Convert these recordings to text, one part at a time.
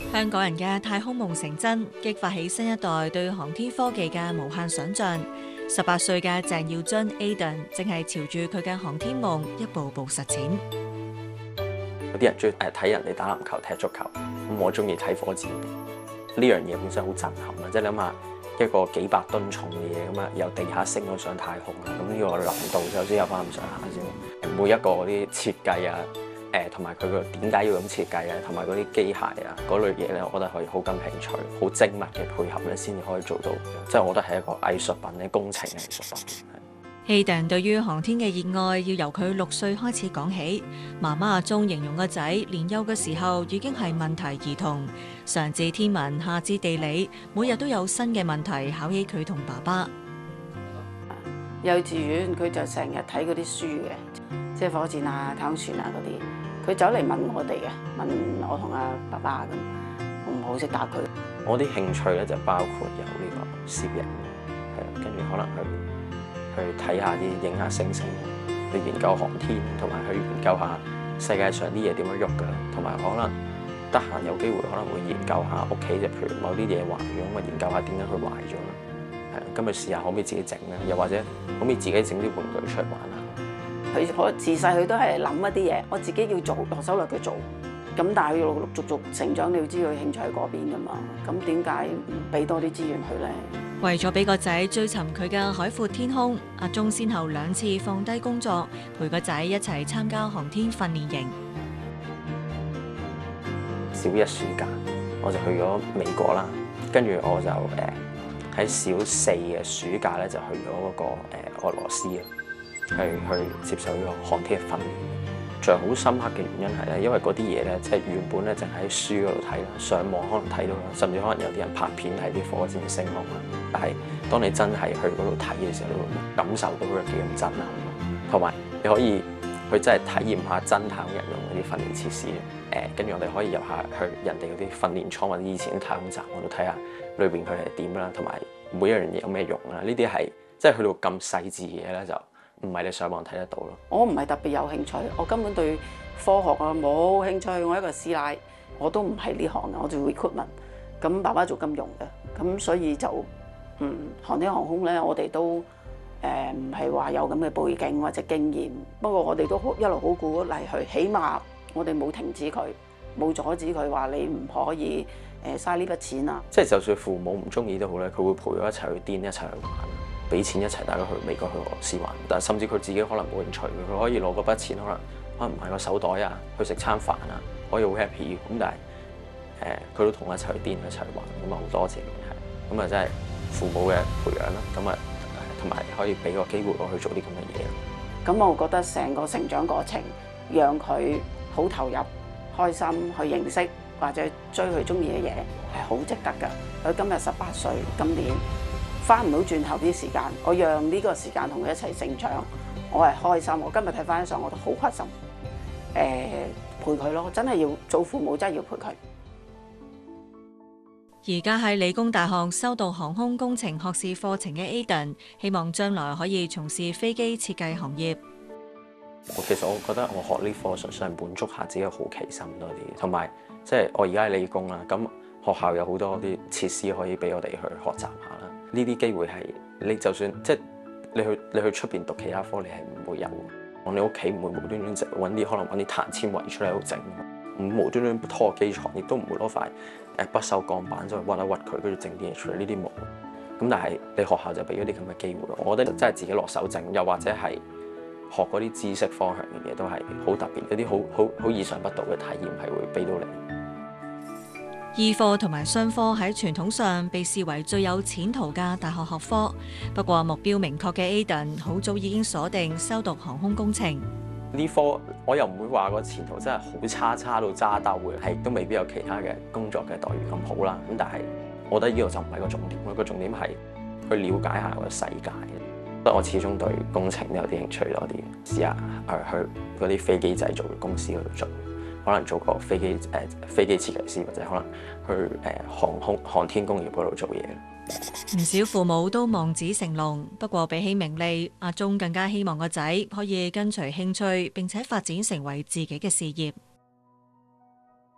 香港人嘅太空夢成真，激發起新一代對航天科技嘅無限想像。18歲嘅鄭耀津 Aiden 正係朝住佢嘅航天夢一步步實踐。 有啲人中意睇人哋打籃球、踢足球，咁我中意睇火箭。呢樣嘢本身好震撼啊！即係諗下一個幾百噸重嘅嘢咁啊，由地下升咗上太空啊，咁呢個難度首先有翻咁上下先。每一個嗰啲設計啊，同埋佢個點解要咁設計啊，同埋嗰啲機械啊嗰類嘢咧，我覺得可以好感興趣、好精密嘅配合咧，先至可以做到。即係我覺得係一個藝術品咧，工程嘅藝術品。 Aiden 對於航天嘅熱愛要由佢6歲開始講起。媽媽阿鐘形容個仔年幼嘅時候已經係問題兒童，上至天文，下至地理，每日都有新嘅問題考起佢同爸爸。 幼稚園佢就成日睇嗰啲書嘅，即係火箭啊、太空船啊嗰啲，佢走嚟問我哋嘅，問我同阿爸爸咁，我唔好識答佢。 我啲興趣咧就包括有呢個攝影，係啦，跟住可能去睇下啲影下星星，去研究航天，同埋去研究下世界上啲嘢點樣喐㗎，同埋可能得閒有機會可能會研究下屋企，就譬如某啲嘢壞咗，咁啊研究下點解佢壞咗啦，係啦，咁咪試下可唔可以自己整咧，又或者可唔可以自己整啲玩具出嚟玩下。 佢自細佢都係諗一啲嘢，我自己要做，落手落腳做。咁但係佢陸陸續續成長，你要知佢興趣喺嗰邊㗎嘛，咁點解唔俾多啲資源佢咧？ 為咗俾個仔追尋佢嘅海闊天空，阿鐘先後2次放低工作，陪個仔一齊參加航天訓練營。 小1暑假我就去咗美國啦，跟住我就喺小4嘅暑假咧就去咗嗰個俄羅斯啊，去接受呢個航天嘅訓練。最好深刻嘅原因係咧，因為嗰啲嘢咧，即係原本咧淨喺書嗰度睇啦，上網可能睇到啦，甚至可能有啲人拍片睇啲火箭升空啦。但係當你真係去嗰度睇嘅時候，你會感受到佢幾咁震撼，同埋你可以去真係體驗下真太空人用嗰啲訓練設施。跟住我哋可以入下去人哋嗰啲訓練艙或者以前啲太空站嗰度睇下裏邊佢係點啦，同埋每一樣嘢有咩用啦。呢啲係即係去到咁細緻嘅嘢咧就。唔係你上網睇得到咯。我唔係特別有興趣，我根本對科學啊冇興趣。我一個師奶，我都唔係呢行嘅，我做 recruitment。咁爸爸做金融嘅，咁所以就航天航空咧，我哋都唔係話有咁嘅背景或者經驗。不過我哋都一路好鼓勵佢，起碼我哋冇停止佢，冇阻止佢話你唔可以嘥呢筆錢啊。即係就算父母唔中意都好咧，佢會陪我一齊去癲，一齊去玩。俾錢一齊大家去美國去俄羅斯玩，但係甚至佢自己可能冇興趣嘅，佢可以攞嗰筆錢可能買個手袋啊，去食餐飯啊，可以好 happy 咁，但係佢都同我一齊去癲一齊去玩，咁啊好多謝嘅，咁啊真係父母嘅培養啦，咁啊同埋可以俾個機會我去做啲咁嘅嘢。咁我覺得成個成長過程，讓佢好投入、開心去認識或者追佢中意嘅嘢，係好值得㗎。佢今日18歲，今年。翻唔到轉頭啲時間，我讓呢個時間同佢一齊成長，我係開心。我今日睇翻相，我都好開心。陪佢咯，真係要做父母，真係要陪佢。 而家喺理工大學修讀航空工程學士課程嘅 Aiden， 希望將來可以從事飛機設計行業。 其實我覺得我學呢課純粹係滿足下自己嘅好奇心多啲，同埋即係我而家喺理工啦，咁學校有好多啲設施可以俾我哋去學習下啦。呢啲機會係你就算即係你去出邊讀其他科，你係唔會有。我哋屋企唔會無端端就揾啲可能揾啲碳纖維出嚟喺度整，唔無端端拖個機床，亦都唔會攞塊不鏽鋼板再屈一屈佢，跟住整啲嘢出嚟。呢啲冇。咁但係你學校就俾咗啲咁嘅機會，我覺得真係自己落手整，又或者係學嗰啲知識方向嘅嘢都係好特別，有啲好意想不到嘅體驗係會俾到你。 醫科同埋商科喺傳統上被視為最有前途嘅大學學科，不過目標明確嘅 Aiden 好早已經鎖定修讀航空工程。 呢科我又唔會話個前途真係好差到渣兜嘅，係都未必有其他嘅工作嘅待遇咁好啦。咁但係我覺得呢個就唔係個重點咯，個重點係去了解下個世界。不過我始終對工程都有啲興趣多啲，試下去嗰啲飛機製造嘅公司嗰度做。可能做個飛機設計師，或者可能去航天工業嗰度做嘢。 唔少父母都望子成龍，不過比起名利，阿鐘更加希望個仔可以跟隨興趣，並且發展成為自己嘅事業。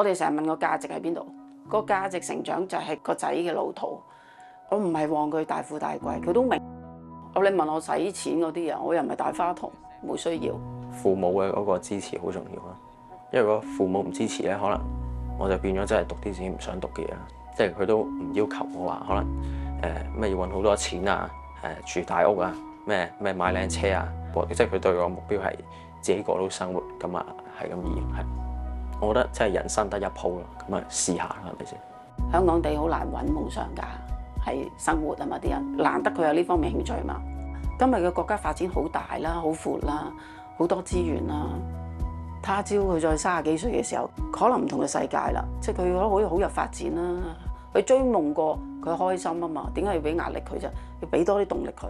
我哋成日問個價值喺邊度？個價值成長就係個仔嘅路途。我唔係望佢大富大貴，佢都明。你問我使錢嗰啲啊，我又唔係大花筒，冇需要。 父母嘅嗰個支持好重要啦，因為如果父母唔支持咧，可能我就變咗真係讀啲自己唔想讀嘅嘢啦。即係佢都唔要求我話，可能咩要揾好多錢啊，住大屋啊，咩買靚車啊，即係佢對我目標係自己過到生活，咁啊係咁意係。我覺得真係人生得一鋪咯，咁啊試下啦，係咪先？ 香港地好難揾夢想㗎，係生活啊嘛，啲人難得佢有呢方面興趣嘛。今日嘅國家發展好大啦，好闊啦，好多資源啦。他朝佢再30幾歲嘅時候，可能唔同嘅世界啦，即係佢覺得可以好有發展啦。佢追夢過，佢開心啊嘛，點解要俾壓力佢啫？要俾多啲動力佢。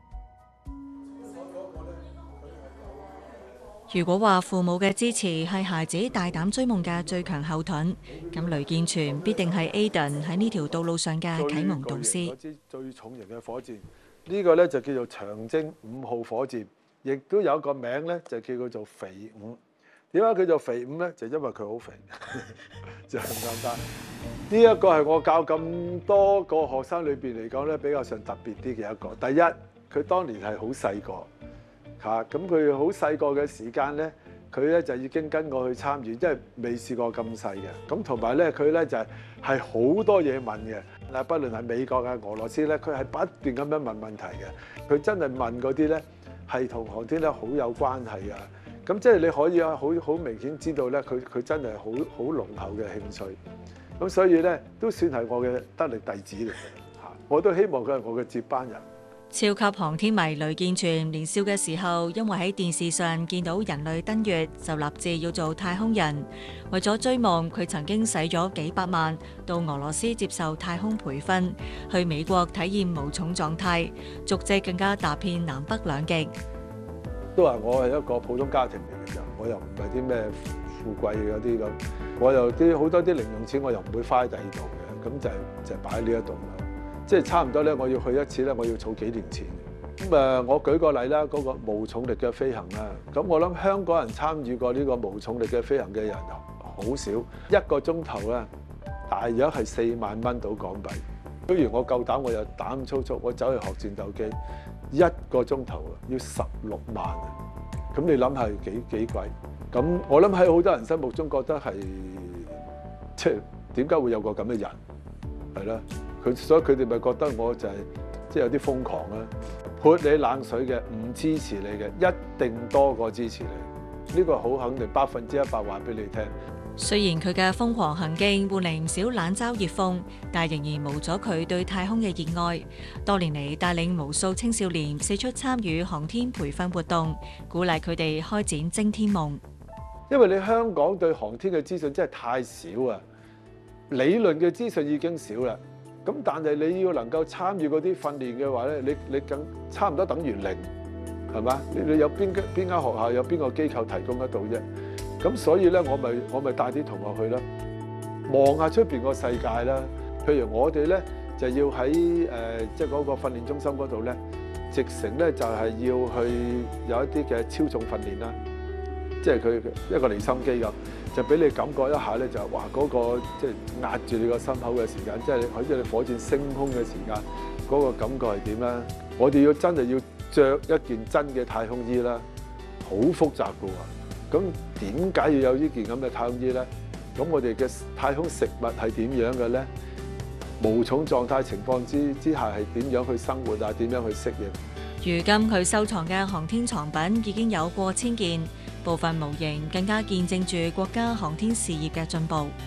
如果話父母嘅支持係孩子大膽追夢嘅最強後盾，咁雷健全必定係 Aiden 喺呢條道路上嘅啟蒙導師。 最重型嘅火箭，呢個咧就叫做長征5號火箭，亦都有一個名咧就叫佢做肥5。點解佢做肥5咧？就因為佢好肥，就咁簡單。呢一個係我教咁多個學生裏邊嚟講咧，比較上特別啲嘅一個。第一，佢當年係好細個嚇，咁佢好細個嘅時間咧，佢咧就已經跟我去參與，因為未試過咁細嘅。咁同埋咧，佢咧就係好多嘢問嘅。嗱，不論係美國啊、俄羅斯咧，佢係不斷咁樣問問題嘅。佢真係問嗰啲咧係同航天咧好有關係啊。咁即係你可以好明顯知道咧，佢真係好濃厚嘅興趣。咁所以咧都算係我嘅得力弟子嚟嘅嚇。我都希望佢係我嘅接班人。 超級航天迷雷健全年少嘅時候，因為喺電視上見到人類登月，就立志要做太空人。為咗追夢，佢曾經使咗幾百萬到俄羅斯接受太空培訓，去美國體驗無重狀態，足跡更加踏遍南北兩極。 都話我係一個普通家庭嚟嘅啫，我又唔係啲咩富貴嗰啲咁，我又好多啲零用錢我又唔會花喺第二度嘅，咁就擺喺呢一度啦。即係差唔多咧，我要去一次咧，我要儲幾年錢。咁我舉個例啦，嗰個無重力嘅飛行啦，咁我諗香港人參與過呢個無重力嘅飛行嘅人好少，一個鐘頭咧，大約係4萬蚊到港幣。不如我夠膽，我又膽粗粗，我走去學戰鬥機，一個鐘頭要16萬啊！咁你諗係幾貴？咁我諗喺好多人心目中覺得係，即係點解會有個咁嘅人係啦？所以佢哋咪覺得我就係即係有啲瘋狂啦，潑你冷水嘅，唔支持你嘅，一定多過支持你。呢個好肯定100%話俾你聽。 雖然佢嘅瘋狂行徑換嚟唔少冷嘲熱諷，但仍然冇咗佢對太空嘅熱愛。多年嚟帶領無數青少年四出參與航天培訓活動，鼓勵佢哋開展征天夢。 因為你香港對航天嘅資訊真係太少啊，理論嘅資訊已經少啦。咁但係你要能夠參與嗰啲訓練嘅話咧，你更差唔多等於零，係嘛？你有邊間學校有邊個機構提供得到啫？咁所以咧，我咪帶啲同學去啦，望下出邊個世界啦。譬如我哋咧就要喺即係嗰個訓練中心嗰度咧，直程咧就係要去有一啲嘅超重訓練啦，即係佢一個離心機咁。就俾你感覺一下咧，就係話嗰個即係壓住你個心口嘅時間，即係好似你火箭升空嘅時間，嗰個感覺係點咧？我哋真係要着一件真嘅太空衣啦，好複雜㗎喎。咁點解要有呢件咁嘅太空衣咧？咁我哋嘅太空食物係點樣嘅咧？無重狀態情況之下係點樣去生活啊？點樣去適應？ 如今佢收藏嘅航天藏品已經有過千件。部分模型更加見證住國家航天事業嘅進步。 呢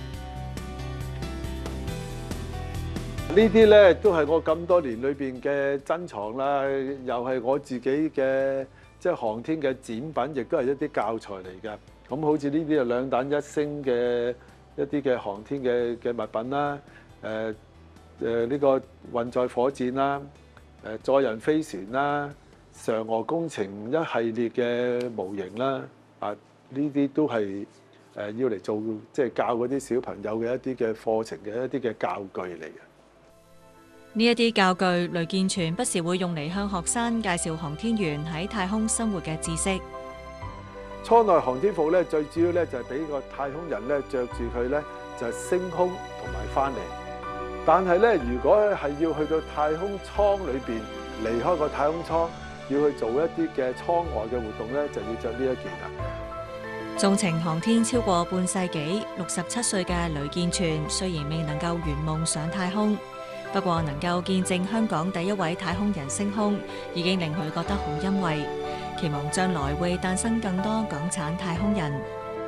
啲咧都係我咁多年裏邊嘅珍藏啦，又係我自己嘅即係航天嘅展品，亦都係一啲教材嚟嘅。咁好似呢啲係2彈1星嘅一啲嘅航天嘅物品啦，呢個運載火箭啦，載人飛船啦，嫦娥工程一系列嘅模型啦。啊！呢啲都係要嚟做即係教嗰啲小朋友嘅一啲嘅課程嘅一啲嘅教具嚟嘅。 呢一啲教具，雷健全不時會用嚟向學生介紹航天員喺太空生活嘅知識。 艙內航天服咧，最主要咧就係俾個太空人咧着住佢咧， 就係升空同埋翻嚟。但係咧，如果係要去到太空艙裏邊，離開個太空艙，要去做一啲嘅艙外嘅活動咧，就要着呢一件啦。 縱情航天超過半世紀，67歲嘅呂建全雖然未能夠圓夢上太空，不過能夠見證香港第一位太空人升空，已經令佢覺得好欣慰。期望將來會誕生更多港產太空人。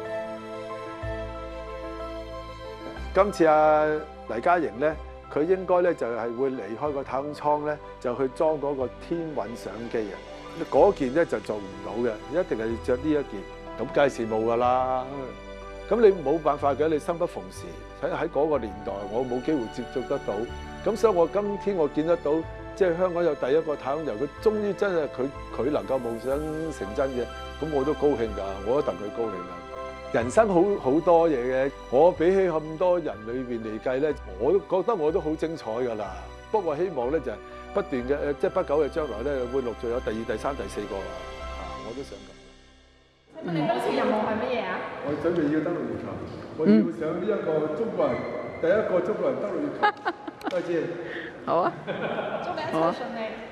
今次黎嘉瑩咧，佢應該咧就係會離開個太空艙咧，就去裝嗰個天韻相機啊！嗰件咧就做唔到嘅，一定係要着呢一件。咁梗係羨慕㗎啦！咁你冇辦法嘅，你生不逢時。喺嗰個年代，我冇機會接觸得到。咁所以我今天我見得到，即係香港有第一個太空人，佢終於真係佢能夠夢想成真嘅，咁我都高興㗎，我都戥佢高興㗎。人生好多嘢嘅，我比起咁多人裏邊嚟計咧，我都覺得我都好精彩㗎啦。不過希望咧就係不斷嘅，即係不久嘅將來咧會陸續有第二、第三、第四個啦。我都想咁。 你今次任務係乜嘢啊？ 我準備要登陸月球，我要上呢一個中國人第一個中國人登陸月球。多謝。 好啊， 祝你一切順利。